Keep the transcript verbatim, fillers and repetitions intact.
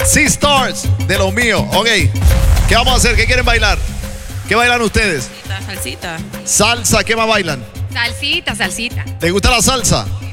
Sisters, de los míos. Ok, ¿qué vamos a hacer? ¿Qué quieren bailar? ¿Qué bailan ustedes? Salsita, salsita. Salsa, ¿qué más bailan? Salsita, salsita. ¿Les gusta la salsa?